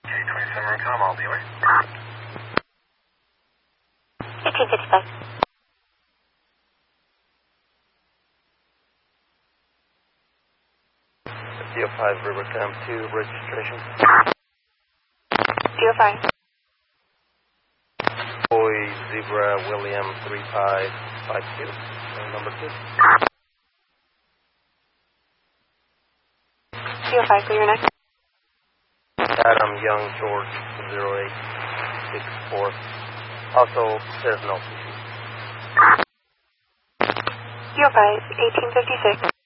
J27 com, all dealer. 1855. CO5 River Camp 2 registration. CO5. Boy Zebra William 3552. Number 2. CO5, clear next. Adam Young George 0864. Also says no. CO5, 1856.